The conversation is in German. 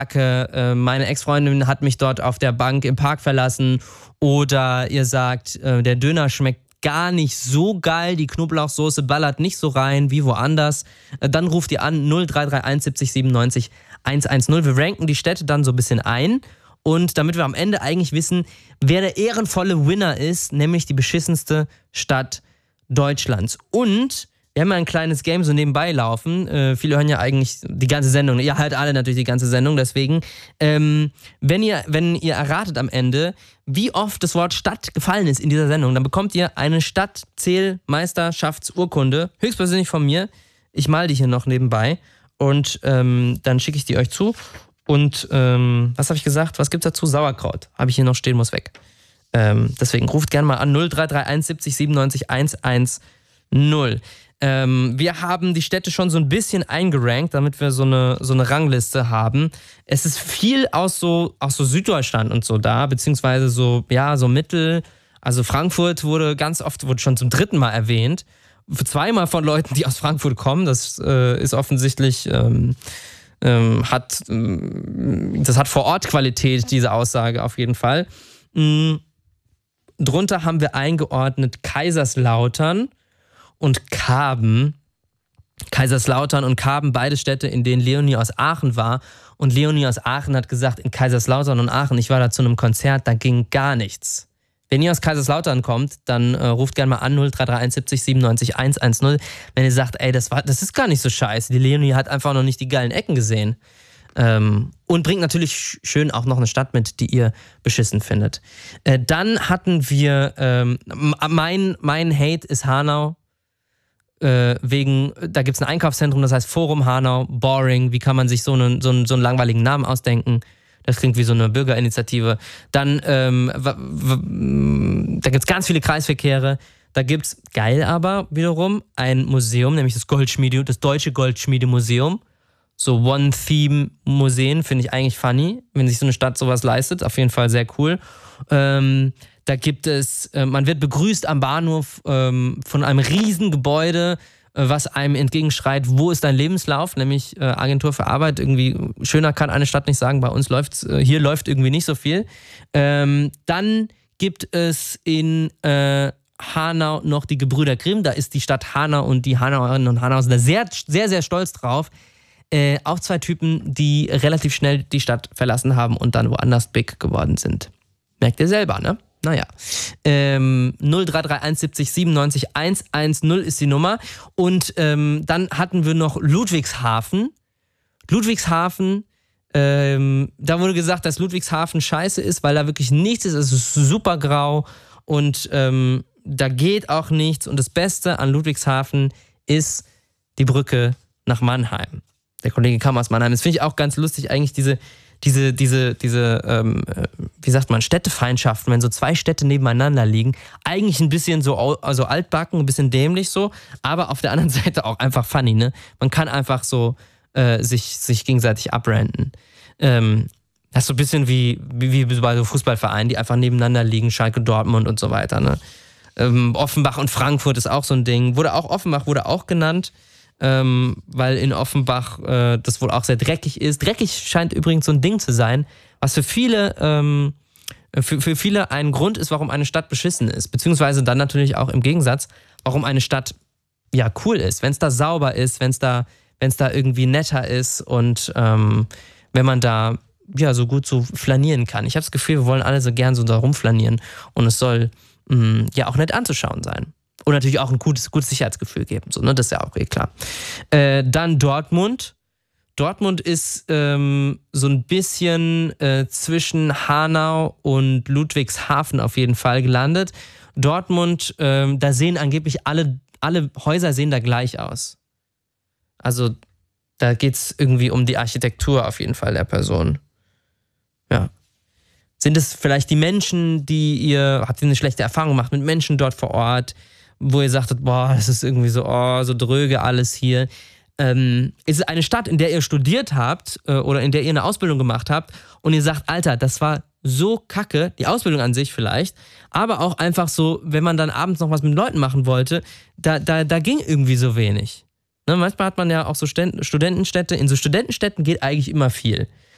meine Ex-Freundin hat mich dort auf der Bank im Park verlassen, oder ihr sagt, der Döner schmeckt gar nicht so geil, die Knoblauchsoße ballert nicht so rein wie woanders, dann ruft ihr an 0331 70 97 110. Wir ranken die Städte dann so ein bisschen ein, und damit wir am Ende eigentlich wissen, wer der ehrenvolle Winner ist, nämlich die beschissenste Stadt Deutschlands. Und wir haben ja ein kleines Game so nebenbei laufen. Viele hören ja eigentlich die ganze Sendung. Ihr halt alle natürlich die ganze Sendung. Deswegen, wenn ihr erratet am Ende, wie oft das Wort Stadt gefallen ist in dieser Sendung, dann bekommt ihr eine Stadtzählmeisterschaftsurkunde, höchstpersönlich von mir. Ich mal die hier noch nebenbei, und dann schicke ich die euch zu. Und was habe ich gesagt? Was gibt's dazu? Sauerkraut. Habe ich hier noch stehen, muss weg. Deswegen ruft gerne mal an 0331 70 97 110. Wir haben die Städte schon so ein bisschen eingerankt, damit wir so eine Rangliste haben. Es ist viel aus so Süddeutschland und so da, beziehungsweise so Mittel. Also Frankfurt wurde schon zum 3. Mal erwähnt. 2-mal von Leuten, die aus Frankfurt kommen. Das ist offensichtlich, hat vor Ort Qualität, diese Aussage auf jeden Fall. Drunter haben wir eingeordnet Kaiserslautern und Karben. Kaiserslautern und Karben, beide Städte, in denen Leonie aus Aachen war. Und Leonie aus Aachen hat gesagt, in Kaiserslautern und Aachen, ich war da zu einem Konzert, da ging gar nichts. Wenn ihr aus Kaiserslautern kommt, dann ruft gerne mal an 0331 70 97 110. Wenn ihr sagt, ey, das ist gar nicht so scheiße, die Leonie hat einfach noch nicht die geilen Ecken gesehen. Und bringt natürlich schön auch noch eine Stadt mit, die ihr beschissen findet. Dann hatten wir, mein Hate ist Hanau. Da gibt es ein Einkaufszentrum, das heißt Forum Hanau, boring, wie kann man sich so einen langweiligen Namen ausdenken? Das klingt wie so eine Bürgerinitiative. Dann, da gibt es ganz viele Kreisverkehre. Da gibt es, geil aber wiederum, ein Museum, nämlich das Deutsche Goldschmiedemuseum. So One-Theme-Museen finde ich eigentlich funny, wenn sich so eine Stadt sowas leistet. Auf jeden Fall sehr cool. Da gibt es, man wird begrüßt am Bahnhof von einem Riesengebäude, was einem entgegenschreit, wo ist dein Lebenslauf, nämlich Agentur für Arbeit. Irgendwie schöner kann eine Stadt nicht sagen, bei uns hier läuft irgendwie nicht so viel. Dann gibt es in Hanau noch die Gebrüder Grimm, da ist die Stadt Hanau und die Hanauerinnen und Hanauer sind da sehr, sehr, sehr stolz drauf. Auch 2 Typen, die relativ schnell die Stadt verlassen haben und dann woanders big geworden sind. Merkt ihr selber, ne? Naja. 0331 70 97 110 ist die Nummer. Und dann hatten wir noch Ludwigshafen. Ludwigshafen, da wurde gesagt, dass Ludwigshafen scheiße ist, weil da wirklich nichts ist. Es ist super grau und da geht auch nichts. Und das Beste an Ludwigshafen ist die Brücke nach Mannheim. Der Kollege kam aus Mannheim. Das finde ich auch ganz lustig, eigentlich diese wie sagt man, Städtefeindschaften, wenn so 2 Städte nebeneinander liegen, eigentlich ein bisschen so also altbacken, ein bisschen dämlich so, aber auf der anderen Seite auch einfach funny, ne? Man kann einfach so sich gegenseitig abranten. Das ist so ein bisschen wie bei so Fußballvereinen, die einfach nebeneinander liegen, Schalke, Dortmund und so weiter, ne? Offenbach und Frankfurt ist auch so ein Ding. Offenbach wurde auch genannt, weil in Offenbach das wohl auch sehr dreckig ist. Dreckig scheint übrigens so ein Ding zu sein, was für viele ein Grund ist, warum eine Stadt beschissen ist. Beziehungsweise dann natürlich auch im Gegensatz, warum eine Stadt ja cool ist. Wenn es da sauber ist, wenn es da irgendwie netter ist und wenn man da ja so gut so flanieren kann. Ich habe das Gefühl, wir wollen alle so gern so da rumflanieren und es soll ja auch nett anzuschauen sein. Und natürlich auch ein gutes Sicherheitsgefühl geben. So, ne? Das ist ja auch klar. Dann Dortmund. Dortmund ist so ein bisschen zwischen Hanau und Ludwigshafen auf jeden Fall gelandet. Dortmund, da sehen angeblich alle Häuser sehen da gleich aus. Also da geht es irgendwie um die Architektur auf jeden Fall der Person. Ja. Sind es vielleicht die Menschen, habt ihr eine schlechte Erfahrung gemacht mit Menschen dort vor Ort, wo ihr sagtet, boah, das ist irgendwie so, so dröge alles hier. Ist es eine Stadt, in der ihr studiert habt oder in der ihr eine Ausbildung gemacht habt und ihr sagt, Alter, das war so kacke, die Ausbildung an sich vielleicht, aber auch einfach so, wenn man dann abends noch was mit Leuten machen wollte, da ging irgendwie so wenig. Ne, manchmal hat man ja auch so Studentenstädte, in so Studentenstädten geht eigentlich immer viel.